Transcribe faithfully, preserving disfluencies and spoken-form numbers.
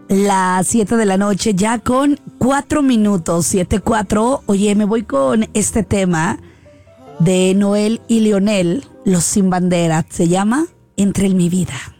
las siete de la noche, ya con cuatro minutos, siete cuatro. Oye, me voy con este tema de Noel y Leonel, Los Sin Bandera. Se llama Entre en mi vida.